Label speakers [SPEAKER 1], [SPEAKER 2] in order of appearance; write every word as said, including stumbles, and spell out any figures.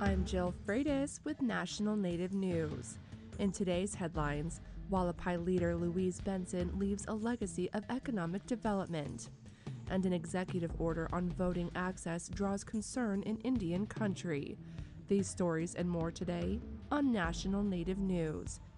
[SPEAKER 1] I'm Jill Freitas with National Native News. In today's headlines, Hualapai leader Louise Benson leaves a legacy of economic development. And an executive order on voting access draws concern in Indian country. These stories and more today on National Native News.